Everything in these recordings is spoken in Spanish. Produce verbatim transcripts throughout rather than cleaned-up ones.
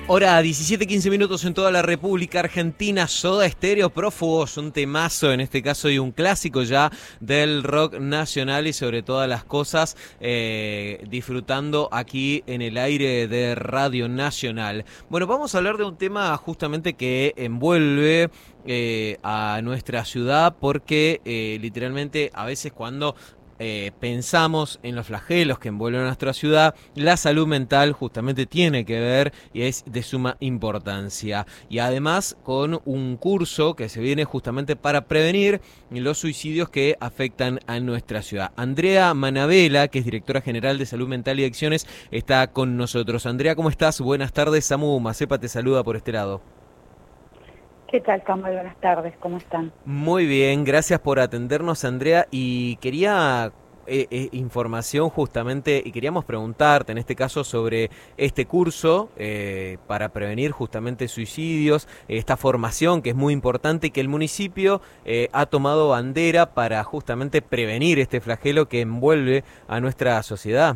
Hora diecisiete quince minutos en toda la República Argentina. Soda Stereo, Prófugos, un temazo en este caso y un clásico ya del rock nacional y sobre todas las cosas eh, disfrutando aquí en el aire de Radio Nacional. Bueno, vamos a hablar de un tema justamente que envuelve eh, a nuestra ciudad porque eh, literalmente a veces cuando Eh, pensamos en los flagelos que envuelven a nuestra ciudad, la salud mental justamente tiene que ver y es de suma importancia. Y además con un curso que se viene justamente para prevenir los suicidios que afectan a nuestra ciudad. Andrea Manabela, que es directora general de Salud Mental y Adicciones, está con nosotros. Andrea, ¿cómo estás? Buenas tardes. Samu Macepa te saluda por este lado. ¿Qué tal, Samuel? Buenas tardes, ¿cómo están? Muy bien, gracias por atendernos, Andrea, y quería eh, eh, información justamente, y queríamos preguntarte en este caso sobre este curso eh, para prevenir justamente suicidios, esta formación que es muy importante y que el municipio eh, ha tomado bandera para justamente prevenir este flagelo que envuelve a nuestra sociedad.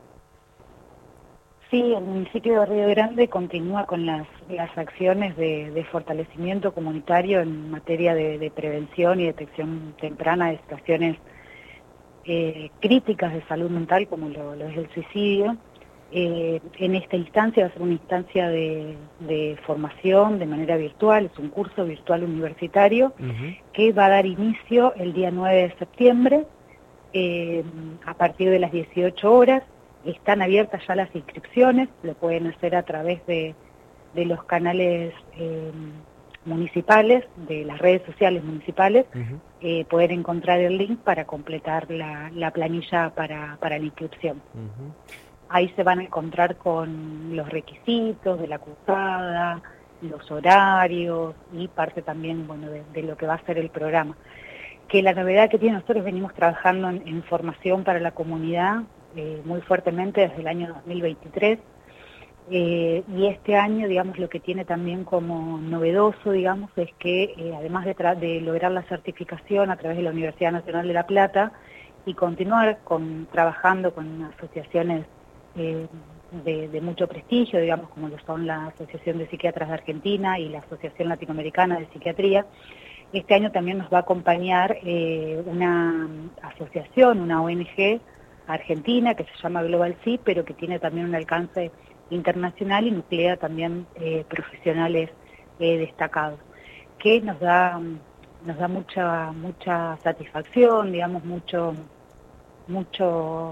Sí, el municipio de Río Grande continúa con las, las acciones de, de fortalecimiento comunitario en materia de, de prevención y detección temprana de situaciones eh, críticas de salud mental, como lo, lo es el suicidio. Eh, en esta instancia va a ser una instancia de, de formación de manera virtual, es un curso virtual universitario uh-huh. que va a dar inicio el día nueve de septiembre eh, a partir de las dieciocho horas. Están abiertas ya las inscripciones, lo pueden hacer a través de, de los canales eh, municipales, de las redes sociales municipales, uh-huh. eh, poder encontrar el link para completar la, la planilla para, para la inscripción. Uh-huh. Ahí se van a encontrar con los requisitos de la cursada, los horarios y parte también bueno, de, de lo que va a ser el programa. Que la novedad que tiene, nosotros venimos trabajando en, en formación para la comunidad, Eh, muy fuertemente desde el año dos mil veintitrés eh, y este año, digamos, lo que tiene también como novedoso, digamos, es que eh, además de, de lograr la certificación a través de la Universidad Nacional de La Plata y continuar con, trabajando con asociaciones eh, de, de mucho prestigio, digamos, como lo son la Asociación de Psiquiatras de Argentina y la Asociación Latinoamericana de Psiquiatría, este año también nos va a acompañar eh, una asociación, una O N G argentina que se llama Global Sea, pero que tiene también un alcance internacional y nuclea también eh, profesionales eh, destacados, que nos da nos da mucha mucha satisfacción, digamos, mucho mucho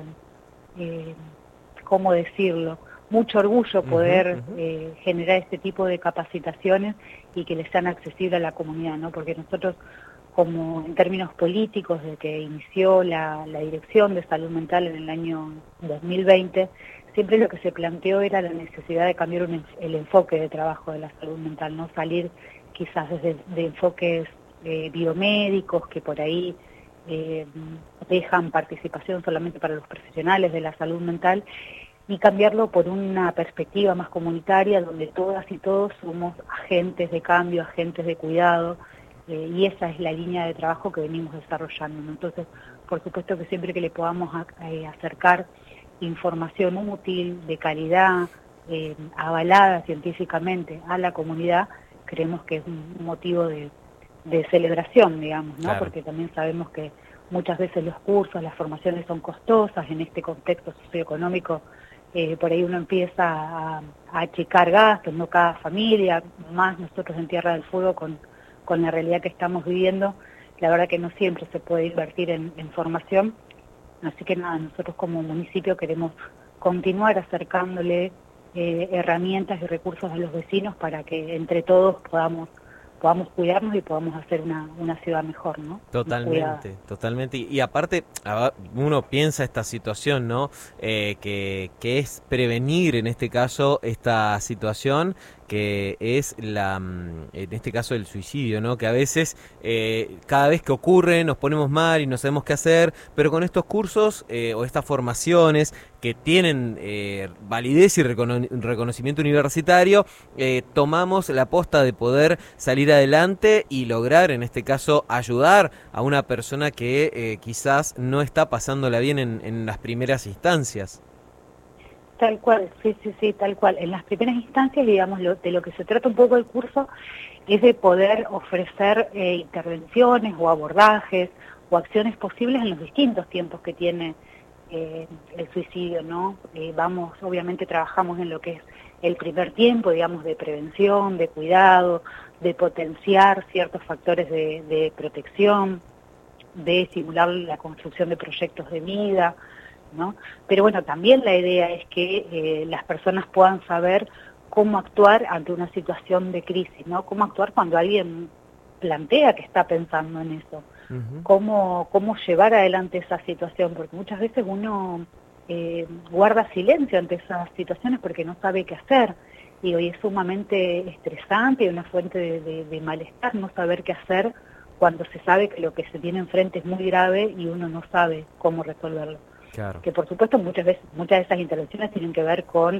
eh, ¿cómo decirlo? Mucho orgullo poder uh-huh, uh-huh. Eh, generar este tipo de capacitaciones y que les sean accesibles a la comunidad, ¿no? Porque nosotros, como en términos políticos, de que inició la, la Dirección de Salud Mental en el año dos mil veinte, siempre lo que se planteó era la necesidad de cambiar un, el enfoque de trabajo de la salud mental, no salir quizás desde de enfoques eh, biomédicos que por ahí eh, dejan participación solamente para los profesionales de la salud mental, y cambiarlo por una perspectiva más comunitaria donde todas y todos somos agentes de cambio, agentes de cuidado. Eh, y esa es la línea de trabajo que venimos desarrollando, ¿no? Entonces, por supuesto que siempre que le podamos a, eh, acercar información útil, de calidad, eh, avalada científicamente a la comunidad, creemos que es un motivo de, de celebración, digamos, ¿no? Claro. Porque también sabemos que muchas veces los cursos, las formaciones son costosas en este contexto socioeconómico. Eh, por ahí uno empieza a, a achicar gastos, no cada familia, más nosotros en Tierra del Fuego con con la realidad que estamos viviendo, la verdad que no siempre se puede invertir en, en formación, así que nada, nosotros como municipio queremos continuar acercándole eh, herramientas y recursos a los vecinos para que entre todos podamos podamos cuidarnos y podamos hacer una, una ciudad mejor, ¿no? Totalmente, totalmente. Y, y aparte, uno piensa esta situación, ¿no? Eh, que, que es prevenir, en este caso, esta situación, que es, la en este caso, el suicidio, ¿no? Que a veces, eh, cada vez que ocurre, nos ponemos mal y no sabemos qué hacer, pero con estos cursos eh, o estas formaciones que tienen eh, validez y recono reconocimiento universitario, eh, tomamos la posta de poder salir adelante y lograr, en este caso, ayudar a una persona que eh, quizás no está pasándola bien en, en las primeras instancias. Tal cual, sí, sí, sí, tal cual. En las primeras instancias, digamos, lo, de lo que se trata un poco el curso es de poder ofrecer eh, intervenciones o abordajes o acciones posibles en los distintos tiempos que tiene eh, el suicidio, ¿no? Eh, vamos, obviamente trabajamos en lo que es el primer tiempo, digamos, de prevención, de cuidado, de potenciar ciertos factores de, de protección, de estimular la construcción de proyectos de vida, ¿no? Pero bueno, también la idea es que eh, las personas puedan saber cómo actuar ante una situación de crisis, ¿no? Cómo actuar cuando alguien plantea que está pensando en eso. Uh-huh. Cómo, cómo llevar adelante esa situación, porque muchas veces uno eh, guarda silencio ante esas situaciones porque no sabe qué hacer. Y hoy es sumamente estresante y una fuente de, de, de malestar no saber qué hacer cuando se sabe que lo que se tiene enfrente es muy grave y uno no sabe cómo resolverlo. Claro. Que por supuesto muchas veces muchas de esas intervenciones tienen que ver con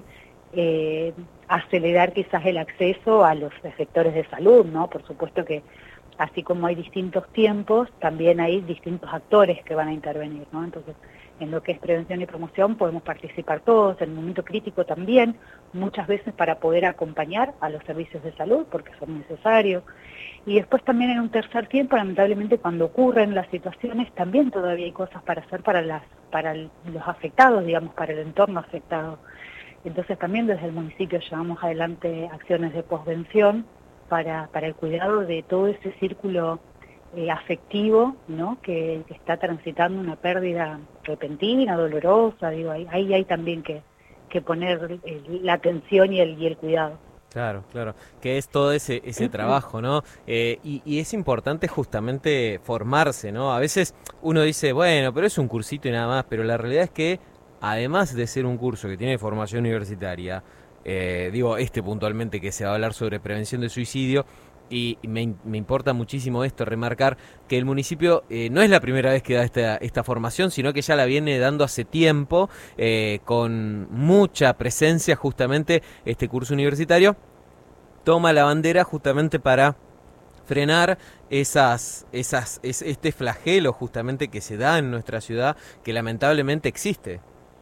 eh, acelerar quizás el acceso a los sectores de salud, ¿no? Por supuesto que así como hay distintos tiempos, también hay distintos actores que van a intervenir, ¿no? Entonces, en lo que es prevención y promoción podemos participar todos, en el momento crítico también, muchas veces para poder acompañar a los servicios de salud, porque son necesarios. Y después también en un tercer tiempo, lamentablemente, cuando ocurren las situaciones, también todavía hay cosas para hacer para las para los afectados, digamos, para el entorno afectado. Entonces también desde el municipio llevamos adelante acciones de posvención para, para el cuidado de todo ese círculo eh, afectivo, ¿no? Que, que está transitando una pérdida repentina, dolorosa, digo, ahí, ahí hay también que, que poner el, la atención y el, y el cuidado. Claro, claro, que es todo ese ese trabajo, ¿no? Eh, y, y es importante justamente formarse, ¿no? A veces uno dice, bueno, pero es un cursito y nada más, pero la realidad es que además de ser un curso que tiene formación universitaria, eh, digo, este puntualmente que se va a hablar sobre prevención de suicidio, y me, me importa muchísimo esto, remarcar que el municipio eh, no es la primera vez que da esta, esta formación, sino que ya la viene dando hace tiempo, eh, con mucha presencia justamente este curso universitario. Toma la bandera justamente para frenar esas, esas, es, este flagelo justamente que se da en nuestra ciudad, que lamentablemente existe.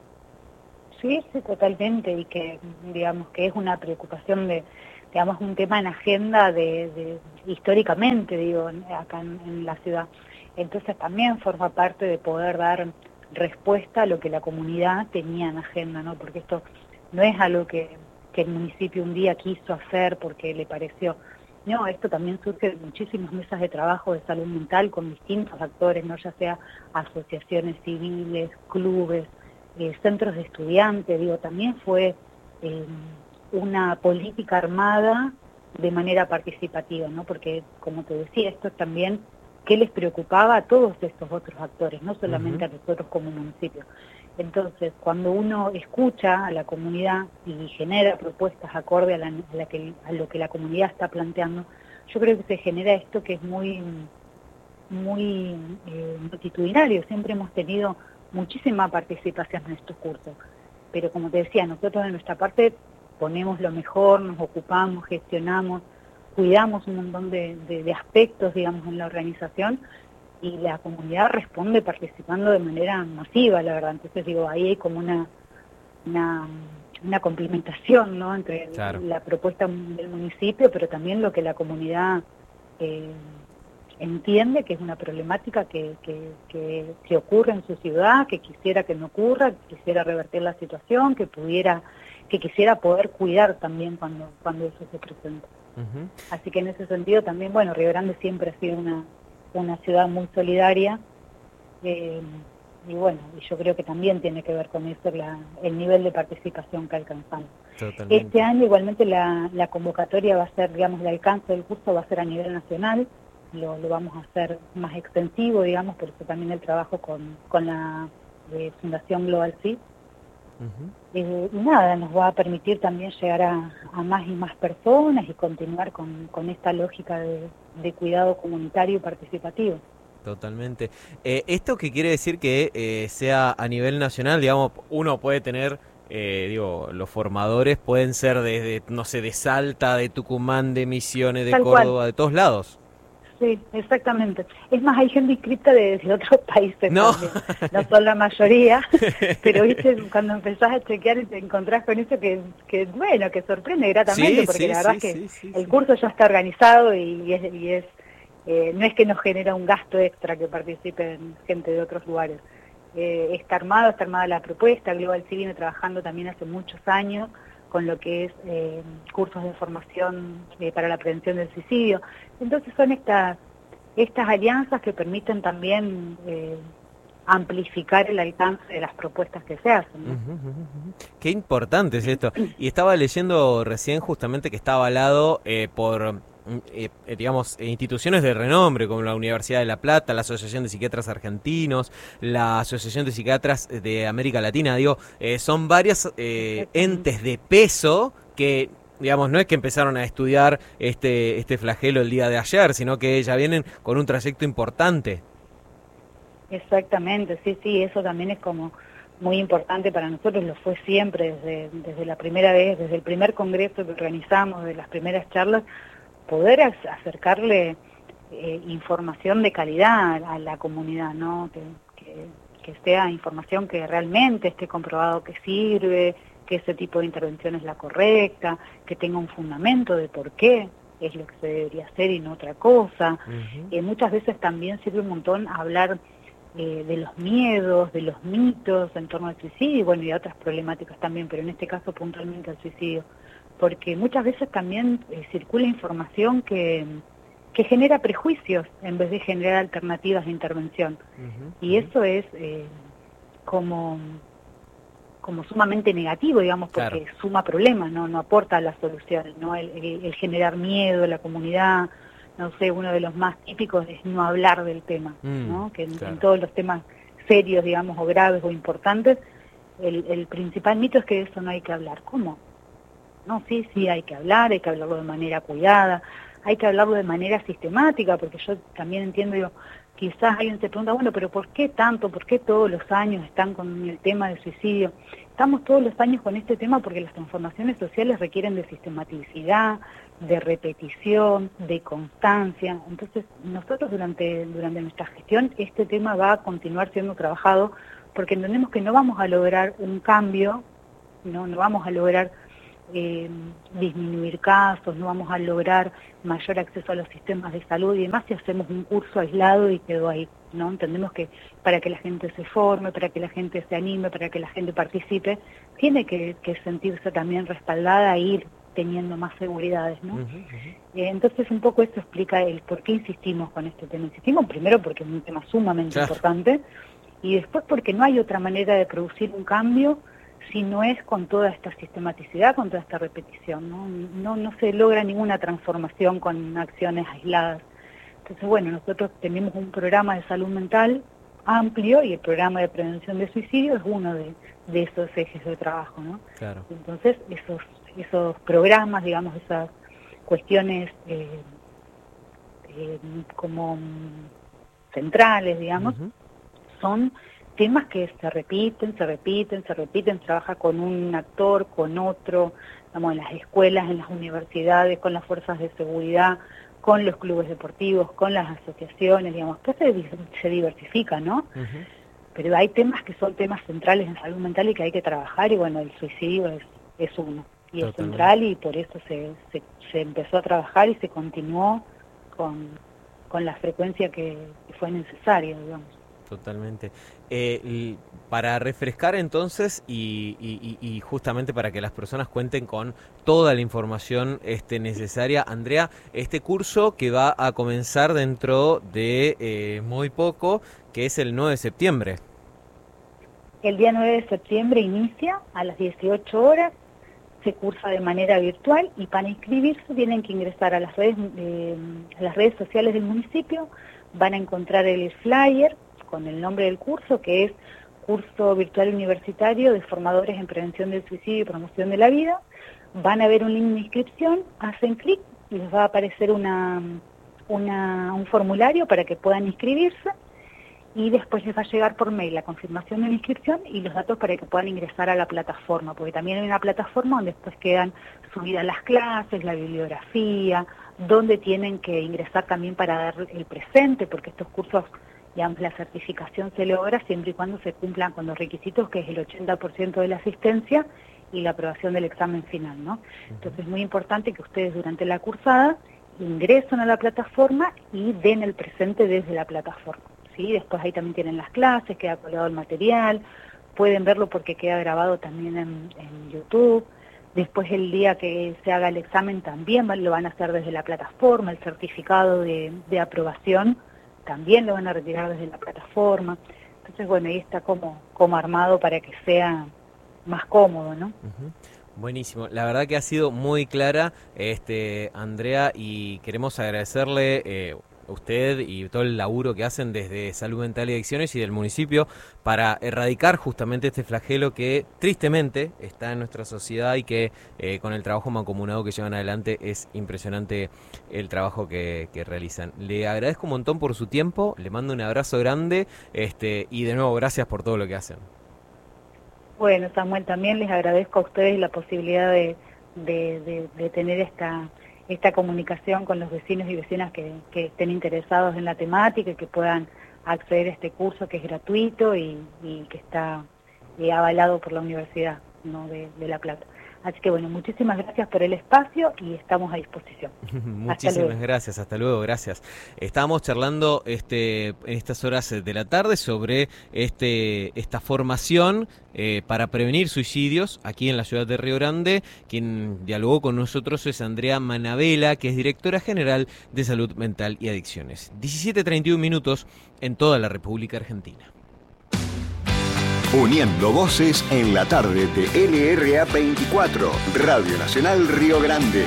Sí, sí, totalmente, y que digamos que es una preocupación de digamos, un tema en agenda de, de históricamente, digo, acá en, en la ciudad. Entonces también forma parte de poder dar respuesta a lo que la comunidad tenía en agenda, ¿no? Porque esto no es algo que, que el municipio un día quiso hacer porque le pareció. No, esto también surge de muchísimas mesas de trabajo de salud mental con distintos actores, ¿no? Ya sea asociaciones civiles, clubes, eh, centros de estudiantes, digo, también fue eh, una política armada de manera participativa, ¿no? Porque, como te decía, esto también, ¿qué les preocupaba a todos estos otros actores, no solamente uh-huh. a nosotros como municipio? Entonces, cuando uno escucha a la comunidad y genera propuestas acorde a, la, a, la que, a lo que la comunidad está planteando, yo creo que se genera esto que es muy, muy eh, multitudinario. Siempre hemos tenido muchísima participación en estos cursos, pero como te decía, nosotros de nuestra parte ponemos lo mejor, nos ocupamos, gestionamos, cuidamos un montón de, de, de aspectos, digamos, en la organización, y la comunidad responde participando de manera masiva, la verdad. Entonces, digo, ahí hay como una una, una complementación, ¿no?, entre claro. la propuesta del municipio, pero también lo que la comunidad eh, entiende que es una problemática que, que, que, que ocurre en su ciudad, que quisiera que no ocurra, que quisiera revertir la situación, que pudiera, que quisiera poder cuidar también cuando, cuando eso se presenta. Uh-huh. Así que en ese sentido también, bueno, Río Grande siempre ha sido una, una ciudad muy solidaria, eh, y bueno, y yo creo que también tiene que ver con eso la, el nivel de participación que alcanzamos. Totalmente. Este año igualmente la, la convocatoria va a ser, digamos, el alcance del curso va a ser a nivel nacional, lo, lo vamos a hacer más extensivo, digamos, por eso también el trabajo con, con la eh, Fundación Global Seed. Uh-huh. eh, y nada, nos va a permitir también llegar a, a más y más personas y continuar con, con esta lógica de, de cuidado comunitario y participativo. Totalmente. Eh, ¿Esto qué quiere decir que eh, sea a nivel nacional? Digamos, uno puede tener, eh, digo, los formadores pueden ser desde, no sé, de Salta, de Tucumán, de Misiones, de Tal Córdoba, cual. De todos lados. sí, exactamente. Es más, hay gente inscripta de, de otros países no. también. No son la mayoría, pero viste, cuando empezás a chequear y te encontrás con eso que, que bueno, que sorprende gratamente, Sí, porque sí, la verdad sí, es que sí, sí, el sí. curso ya está organizado y es, y es eh, no es que nos genera un gasto extra que participen gente de otros lugares. Eh, está armado, está armada la propuesta. Global C viene trabajando también hace muchos años con lo que es eh, cursos de formación eh, para la prevención del suicidio. Entonces son estas estas alianzas que permiten también eh, amplificar el alcance de las propuestas que se hacen, ¿no? Ujú, ujú, ujú. Qué importante es esto. Y estaba leyendo recién justamente que está avalado eh, por, mm, eh, eh, digamos, eh, instituciones de renombre como la Universidad de La Plata, la Asociación de Psiquiatras Argentinos, la Asociación de Psiquiatras de América Latina. Digo, eh, son varios eh, entes de peso que, digamos, no es que empezaron a estudiar este, este flagelo el día de ayer, sino que ya vienen con un trayecto importante. Exactamente, sí, sí, eso también es como muy importante para nosotros, lo fue siempre desde, desde la primera vez, desde el primer congreso que organizamos, de las primeras charlas, poder acercarle eh, información de calidad a la comunidad, ¿no? Que, que, que sea información que realmente esté comprobado que sirve, que ese tipo de intervención es la correcta, que tenga un fundamento de por qué es lo que se debería hacer y no otra cosa. Uh-huh. Eh, muchas veces también sirve un montón hablar Eh, de los miedos, de los mitos en torno al suicidio y bueno, y a otras problemáticas también, pero en este caso puntualmente al suicidio, porque muchas veces también eh, circula información que, que genera prejuicios en vez de generar alternativas de intervención. Uh-huh, y uh-huh. Eso es eh, como, como sumamente negativo, digamos, porque claro. Suma problemas, no, no aporta a las soluciones, ¿no? El, el, el generar miedo a la comunidad. No sé, uno de los más típicos es no hablar del tema, mm, ¿no? Que en, claro. en todos los temas serios, digamos, o graves o importantes, el, el principal mito es que de eso no hay que hablar. ¿Cómo? No, sí, sí, hay que hablar, hay que hablarlo de manera cuidada, hay que hablarlo de manera sistemática, porque yo también entiendo, digo, quizás alguien se pregunta, bueno, pero ¿por qué tanto? ¿Por qué todos los años están con el tema del suicidio? Estamos todos los años con este tema porque las transformaciones sociales requieren de sistematicidad, de repetición, de constancia. Entonces, nosotros durante, durante nuestra gestión, este tema va a continuar siendo trabajado porque entendemos que no vamos a lograr un cambio, no, no vamos a lograr eh, disminuir casos, no vamos a lograr mayor acceso a los sistemas de salud y demás si hacemos un curso aislado y quedó ahí, ¿no? Entendemos que para que la gente se forme, para que la gente se anime, para que la gente participe, tiene que, que sentirse también respaldada e ir teniendo más seguridades, ¿no? Uh-huh, uh-huh. Eh, entonces un poco esto explica el por qué insistimos con este tema. Insistimos primero porque es un tema sumamente claro. importante y después porque no hay otra manera de producir un cambio si no es con toda esta sistematicidad, con toda esta repetición, ¿no? No, no se logra ninguna transformación con acciones aisladas. Entonces, bueno, nosotros tenemos un programa de salud mental amplio y el programa de prevención de suicidio es uno de, de esos ejes de trabajo, ¿no? Claro. Entonces, esos esos programas, digamos, esas cuestiones eh, eh, como centrales, digamos, uh-huh. son temas que se repiten, se repiten, se repiten, se trabaja con un actor, con otro, digamos, en las escuelas, en las universidades, con las fuerzas de seguridad, con los clubes deportivos, con las asociaciones, digamos, que se, se diversifica, ¿no? Uh-huh. Pero hay temas que son temas centrales en salud mental y que hay que trabajar y bueno, el suicidio es, es uno. Y es central y por eso se, se, se empezó a trabajar y se continuó con, con la frecuencia que, que fue necesaria, digamos. Totalmente. Eh, para refrescar entonces y, y, y justamente para que las personas cuenten con toda la información este, necesaria, Andrea, este curso que va a comenzar dentro de eh, muy poco, que es el nueve de septiembre. El día nueve de septiembre inicia a las dieciocho horas. Se cursa de manera virtual y para inscribirse tienen que ingresar a las redes, eh, a las redes sociales del municipio, van a encontrar el flyer con el nombre del curso, que es Curso Virtual Universitario de Formadores en Prevención del Suicidio y Promoción de la Vida. Van a ver un link de inscripción, hacen clic y les va a aparecer una, una, un formulario para que puedan inscribirse y después les va a llegar por mail la confirmación de la inscripción y los datos para que puedan ingresar a la plataforma, porque también hay una plataforma donde después quedan subidas las clases, la bibliografía, donde tienen que ingresar también para dar el presente, porque estos cursos, digamos, la certificación se logra siempre y cuando se cumplan con los requisitos, que es el ochenta por ciento de la asistencia y la aprobación del examen final, ¿no? Entonces es muy importante que ustedes durante la cursada ingresen a la plataforma y den el presente desde la plataforma, ¿sí? Después ahí también tienen las clases, queda colgado el material, pueden verlo porque queda grabado también en, en YouTube. Después el día que se haga el examen también lo van a hacer desde la plataforma, el certificado de, de aprobación también lo van a retirar desde la plataforma. Entonces, bueno, ahí está como, como armado para que sea más cómodo, ¿no? Uh-huh. Buenísimo, la verdad que ha sido muy clara, este, Andrea, y queremos agradecerle eh, a usted y todo el laburo que hacen desde Salud Mental y Adicciones y del municipio para erradicar justamente este flagelo que tristemente está en nuestra sociedad y que eh, con el trabajo mancomunado que llevan adelante es impresionante el trabajo que, que realizan. Le agradezco un montón por su tiempo, le mando un abrazo grande este, y de nuevo gracias por todo lo que hacen. Bueno, Samuel, también les agradezco a ustedes la posibilidad de, de, de, de tener esta, esta comunicación con los vecinos y vecinas que, que estén interesados en la temática y que puedan acceder a este curso que es gratuito y, y que está eh, avalado por la Universidad, ¿no?, de, de La Plata. Así que bueno, muchísimas gracias por el espacio y estamos a disposición. Muchísimas gracias, hasta luego, gracias. Estábamos charlando este, en estas horas de la tarde sobre este, esta formación eh, para prevenir suicidios aquí en la ciudad de Río Grande. Quien dialogó con nosotros es Andrea Manabela, que es directora general de Salud Mental y Adicciones. diecisiete treinta y uno minutos en toda la República Argentina. Uniendo voces en la tarde de L R A veinticuatro, Radio Nacional Río Grande.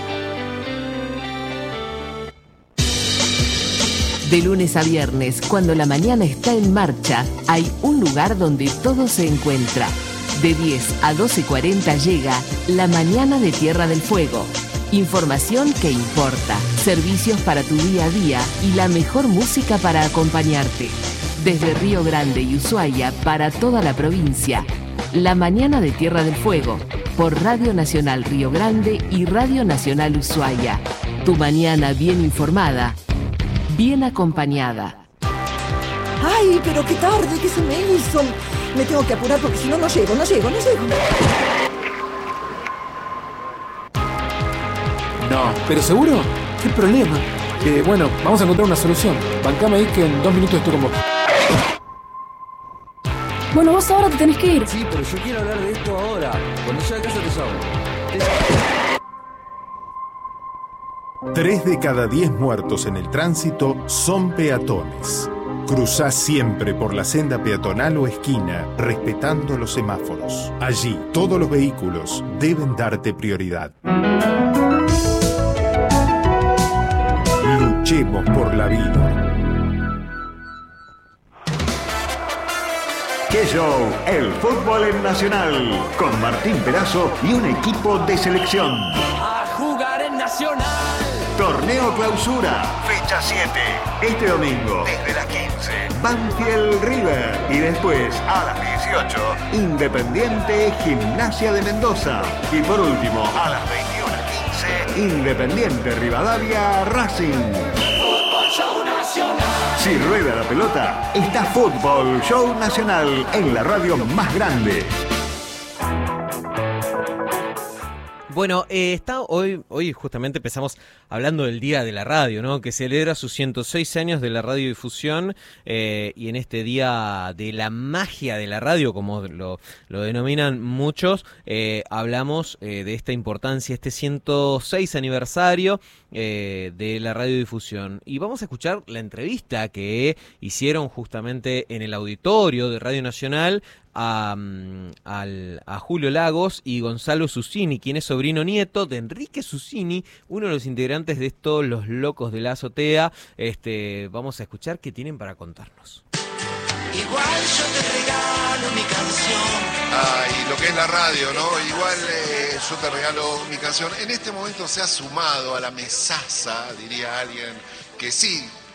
De lunes a viernes, cuando la mañana está en marcha, hay un lugar donde todo se encuentra. De diez a doce cuarenta llega La Mañana de Tierra del Fuego. Información que importa, servicios para tu día a día y la mejor música para acompañarte. Desde Río Grande y Ushuaia para toda la provincia, La Mañana de Tierra del Fuego, por Radio Nacional Río Grande y Radio Nacional Ushuaia. Tu mañana bien informada, bien acompañada. ¡Ay, pero qué tarde que se me hizo! Me tengo que apurar porque si no, no llego, no llego, no llego. No, ¿pero seguro? ¿Qué problema? Eh, bueno, vamos a encontrar una solución. Bancame ahí que en dos minutos estoy con vos. Bueno, vos ahora te tenés que ir. Sí, pero yo quiero hablar de esto ahora. Cuando llegue a casa te llamo. Tres de cada diez muertos en el tránsito son peatones. Cruzá siempre por la senda peatonal o esquina, respetando los semáforos. Allí, todos los vehículos deben darte prioridad. Luchemos por la vida. ¡Qué show! El fútbol en Nacional, con Martín Perazo y un equipo de selección. A jugar en Nacional. Torneo Clausura, fecha siete. Este domingo, desde las quince, Banfield River. Y después, a las dieciocho, Independiente Gimnasia de Mendoza. Y por último, a las veintiuno quince, Independiente Rivadavia Racing. Si rueda la pelota, está Fútbol Show Nacional en la radio más grande. Bueno, eh, está hoy, hoy justamente empezamos hablando del Día de la Radio, ¿no? Que celebra sus ciento seis años de la radiodifusión eh, y en este Día de la Magia de la Radio, como lo, lo denominan muchos, eh, hablamos eh, de esta importancia, este ciento seis aniversario eh, de la radiodifusión. Y vamos a escuchar la entrevista que hicieron justamente en el auditorio de Radio Nacional A, al, a Julio Lagos y Gonzalo Susini, quien es sobrino nieto de Enrique Susini, uno de los integrantes de estos Los Locos de la Azotea. Este, vamos a escuchar qué tienen para contarnos. Igual yo te regalo mi canción. Ah, y lo que es la radio, ¿no? Igual eh, yo te regalo mi canción. En este momento se ha sumado a la mesaza, diría alguien, que sí,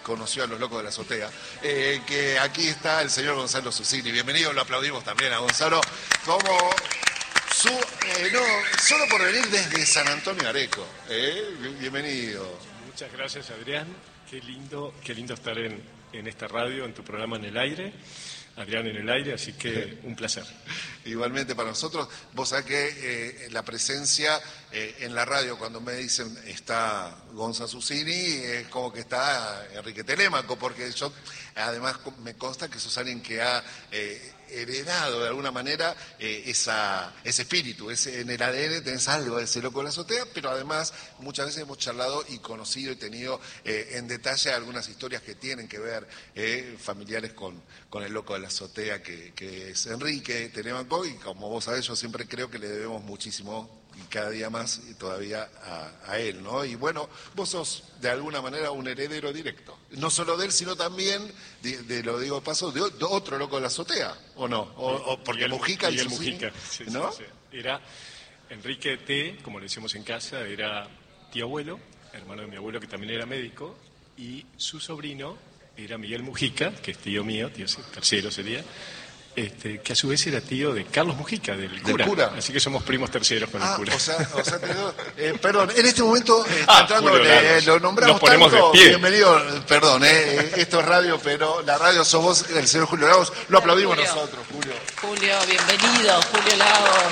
conoció a los locos de la azotea, eh, que aquí está el señor Gonzalo Susini. Bienvenido, lo aplaudimos también a Gonzalo, como su, eh, no, solo por venir desde San Antonio Areco. Eh, bienvenido. Muchas gracias, Adrián. Qué lindo, qué lindo estar en, en esta radio, en tu programa En el Aire. Adrián en el Aire, así que un placer. Igualmente para nosotros. Vos sabés que eh, la presencia eh, en la radio, cuando me dicen está Gonza Susini, es como que está Enrique Telémaco, porque yo además me consta que sos alguien que ha eh, heredado de alguna manera eh, esa, ese espíritu, ese, en el A D N tenés algo de ese loco de la azotea, pero además muchas veces hemos charlado y conocido y tenido eh, en detalle algunas historias que tienen que ver eh, familiares con, con el loco de la azotea, que, que es Enrique Telémaco, y como vos sabés, yo siempre creo que le debemos muchísimo y cada día más y todavía a, a él, ¿no? Y bueno, vos sos de alguna manera un heredero directo, no solo de él, sino también, de, de lo digo de paso, de, de otro loco de la azotea, ¿o no? O, o porque Miguel, Mujica Miguel y Susini, Mujica, sí, ¿no? Sí, sí. Era Enrique T, como le decimos en casa, era tío abuelo, hermano de mi abuelo que también era médico, y su sobrino era Miguel Mujica, que es tío mío, tío tercero sería, Este, que a su vez era tío de Carlos Mujica, del cura. Del cura. Así que somos primos terceros con ah, el cura. O sea, o sea, tengo, eh, perdón, en este momento eh, ah, entrando, eh, lo nombramos Nos ponemos tanto. De pie. Bienvenido, perdón, eh, esto es radio, pero la radio sos vos, el señor Julio Lagos, lo aplaudimos Julio. nosotros, Julio. Julio, bienvenido, Julio Lagos.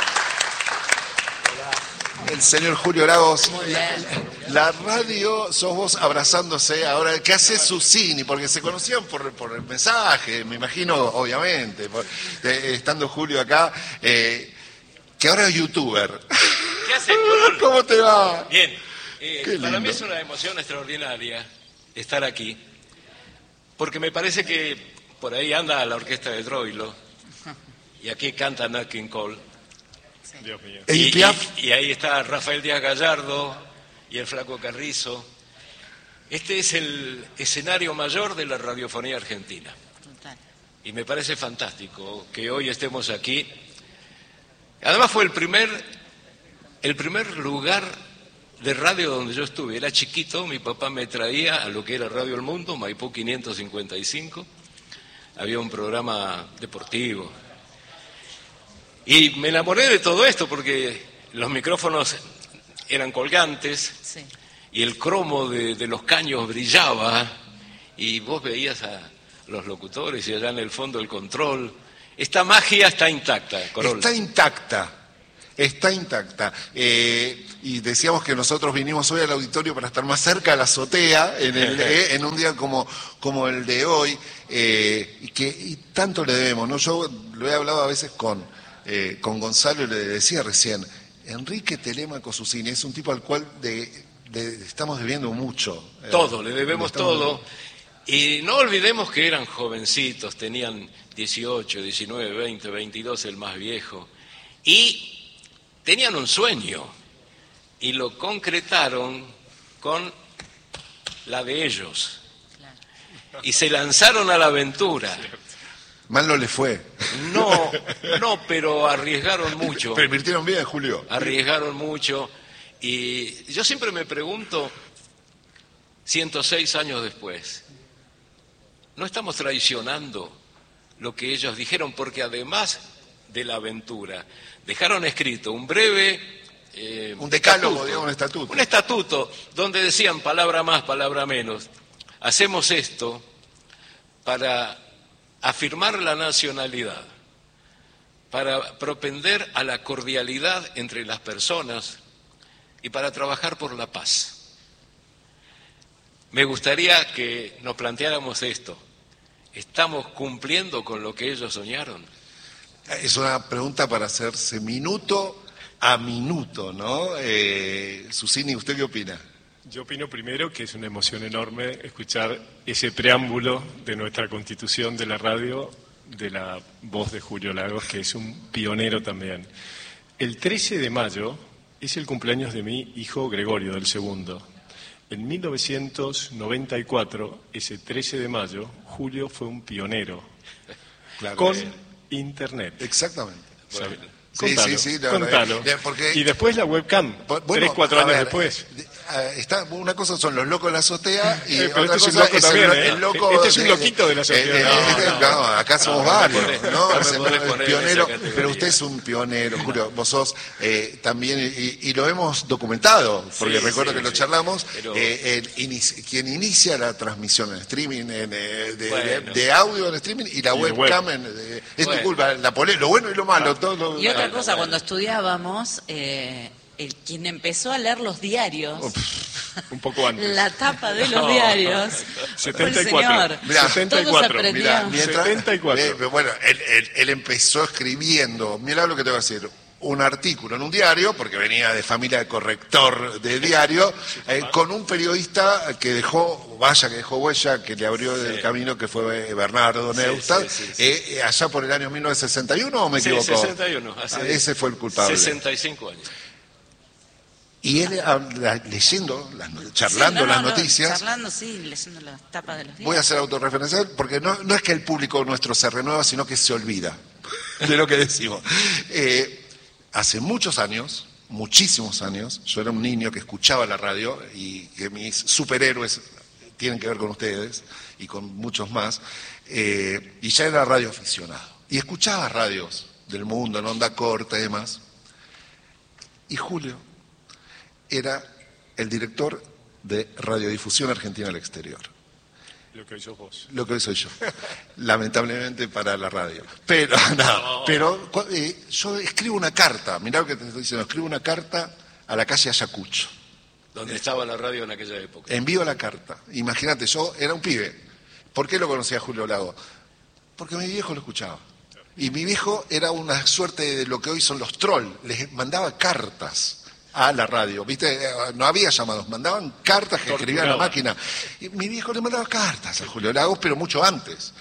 El señor Julio Lagos. Muy bien. La radio sos vos abrazándose ahora. ¿Qué hace Susini? Porque se conocían por, por el mensaje, me imagino, obviamente, por, eh, estando Julio acá, eh, que ahora es youtuber. ¿Qué haces, ¿Cómo te va? Bien. Eh, Qué para mí lindo. es una emoción extraordinaria estar aquí, porque me parece que por ahí anda la orquesta de Troilo, y aquí canta Nat King Cole. Dios mío. Y, ¿Y Piaf? y, y ahí está Rafael Díaz Gallardo y el Flaco Carrizo. Este es el escenario mayor de la radiofonía argentina. Total. Y me parece fantástico que hoy estemos aquí. Además fue el primer, el primer lugar de radio donde yo estuve. Era chiquito, mi papá me traía a lo que era Radio El Mundo, Maipú quinientos cincuenta y cinco. Había un programa deportivo. Y me enamoré de todo esto porque los micrófonos eran colgantes, Sí. y el cromo de, de los caños brillaba y vos veías a los locutores y allá en el fondo el control. Esta magia está intacta, Corol. Está intacta. Está intacta. Eh, y decíamos que nosotros vinimos hoy al auditorio para estar más cerca de la azotea en, el, eh, en un día como, como el de hoy, eh, y que y tanto le debemos, ¿no? Yo lo he hablado a veces con, eh, con Gonzalo y le decía recién, Enrique Telémaco Susini es un tipo al cual de, de, estamos debiendo mucho. Todo, le debemos estamos todo. Y no olvidemos que eran jovencitos, tenían dieciocho, diecinueve, veinte, veintidós, el más viejo. Y tenían un sueño y lo concretaron con la de ellos. Y se lanzaron a la aventura. Mal no le fue. No, no, pero arriesgaron mucho. Pero invirtieron bien, Julio. Arriesgaron mucho. Y yo siempre me pregunto, ciento seis años después, ¿no estamos traicionando lo que ellos dijeron? Porque además de la aventura, dejaron escrito un breve... Eh, un decálogo, estatuto, digamos, un estatuto. Un estatuto donde decían palabra más, palabra menos. Hacemos esto para afirmar la nacionalidad, para propender a la cordialidad entre las personas y para trabajar por la paz. Me gustaría que nos planteáramos esto. ¿Estamos cumpliendo con lo que ellos soñaron? Es una pregunta para hacerse minuto a minuto, ¿no? Eh, Susini, ¿usted qué opina? Yo opino primero que es una emoción enorme escuchar ese preámbulo de nuestra constitución de la radio, de la voz de Julio Lagos, que es un pionero también. El trece de mayo es el cumpleaños de mi hijo Gregorio, del segundo. En mil novecientos noventa y cuatro, ese trece de mayo, Julio fue un pionero Claro, con sí. Internet. Exactamente. Bueno, Sí, contalo, sí, sí, la contalo. verdad, porque- Y después la webcam, Bueno, tres, cuatro a años ver, después. de- está, una cosa son los locos de la azotea y Eh, pero otra este es un cosa loco es también, el, ¿eh? el loco... Este es un loquito de la azotea. eh, eh, No, no, no. acá somos No, no me varios, ponés- ¿no? no me Es el- podés el poner en pionero, esa categoría. pero usted es un pionero, Julio, vos sos eh, también, y, y lo hemos documentado, porque Sí, recuerdo sí, que lo sí. charlamos, Pero- eh, el inici- quien inicia la transmisión en streaming, en, eh, de, Bueno. de- de audio en streaming y la Y de webcam, web. en, de- es Bueno. tu culpa, la pole- lo bueno y lo malo, todo lo- Y otra Bueno, cosa, bueno. cuando estudiábamos, eh, el, quien empezó a leer los diarios, Un poco antes. la tapa de los No. diarios, setenta y fue el cuatro. señor. Mirá, setenta y Todo se cuatro. aprendió. Mirá, mientras, setenta y cuatro. eh, pero bueno, él, él- él empezó escribiendo, mirá lo que te voy a decir, un artículo en un diario, porque venía de familia de corrector de diario, eh, con un periodista que dejó, vaya que dejó huella, que le abrió el camino, que fue eh, Bernardo Sí, Neustadt, sí, sí, sí. eh, eh, allá por el año mil novecientos sesenta y uno, ¿o me Sí, equivoco? sesenta y uno, hace Ah, ese fue el culpable. sesenta y cinco años. Y él, ah, la- leyendo, las no- charlando Sí, no, no, las no, noticias, Charlando, sí, leyendo las tapas de los diarios. voy a ser autorreferencial, porque no, no es que el público nuestro se renueva, sino que se olvida de lo que decimos. Eh, hace muchos años, muchísimos años, yo era un niño que escuchaba la radio y que mis superhéroes tienen que ver con ustedes y con muchos más, eh, y ya era radio aficionado. Y escuchaba radios del mundo, en onda corta y demás. Y Julio era el director de Radiodifusión Argentina al Exterior. Lo que hizo vos. Lo que hoy soy yo, lamentablemente para la radio. Pero, no, pero cu- eh, yo escribo una carta, mirá lo que te estoy diciendo, escribo una carta a la calle Ayacucho. Donde estaba la radio en aquella época. Envío la carta. Imagínate, yo era un pibe. ¿Por qué lo conocía a Julio Lago? Porque mi viejo lo escuchaba. Y mi viejo era una suerte de lo que hoy son los trolls. Les mandaba cartas a la radio, ¿viste? No había llamados, mandaban cartas que escribía la máquina. Y mi viejo le mandaba cartas a Julio Lagos, pero mucho antes.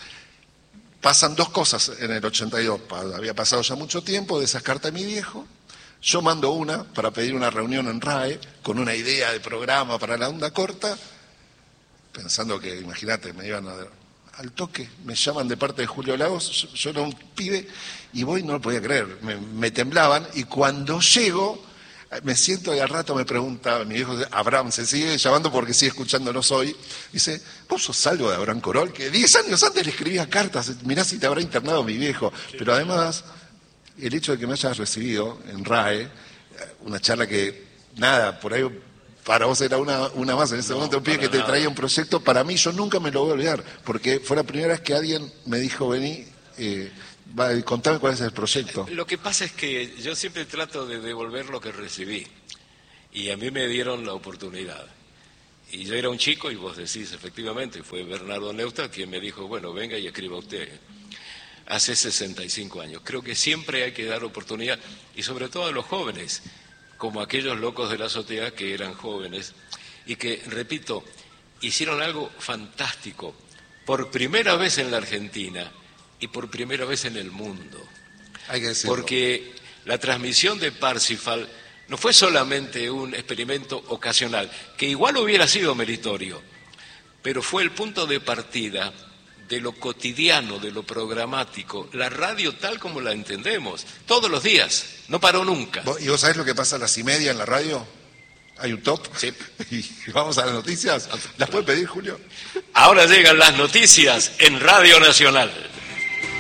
Pasan dos cosas en el ochenta y dos, había pasado ya mucho tiempo de esas cartas de mi viejo. Yo mando una para pedir una reunión en R A E con una idea de programa para la onda corta, pensando que, imagínate, me iban a... Al toque, me llaman de parte de Julio Lagos, yo, yo era un pibe y voy, no lo podía creer, me, me temblaban, y cuando llego, me siento y al rato me pregunta, mi viejo Abraham se sigue llamando porque sigue escuchándonos hoy, dice, ¿vos sos algo de Abraham Corol? Que diez años antes le escribía cartas, mirá si te habrá internado mi viejo, pero además, el hecho de que me hayas recibido en R A E, una charla que, nada, por ahí... Para vos era una, una más en ese No, momento, un pibe que para te nada. traía un proyecto, para mí yo nunca me lo voy a olvidar, porque fue la primera vez que alguien me dijo, vení, eh, va, contame cuál es el proyecto. Lo que pasa es que yo siempre trato de devolver lo que recibí. Y a mí me dieron la oportunidad. Y yo era un chico, y vos decís, efectivamente, fue Bernardo Neustadt quien me dijo, bueno, venga y escriba usted. Hace sesenta y cinco años. Creo que siempre hay que dar oportunidad, y sobre todo a los jóvenes, como aquellos locos de la azotea que eran jóvenes y que, repito, hicieron algo fantástico por primera vez en la Argentina y por primera vez en el mundo. Hay que decirlo. Porque la transmisión de Parsifal no fue solamente un experimento ocasional, que igual hubiera sido meritorio, pero fue el punto de partida de lo cotidiano, de lo programático, la radio tal como la entendemos, todos los días, no paró nunca. ¿Y vos sabés lo que pasa a las y media en la radio? Hay un top. Sí. Y vamos a las noticias. ¿Las puede pedir, Julio? Ahora llegan las noticias en Radio Nacional.